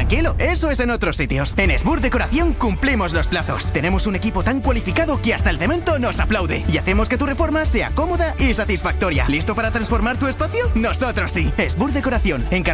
Tranquilo, eso es en otros sitios. En Esbur Decoración cumplimos los plazos. Tenemos un equipo tan cualificado que hasta el cemento nos aplaude. Y hacemos que tu reforma sea cómoda y satisfactoria. ¿Listo para transformar tu espacio? Nosotros sí. Esbur Decoración, en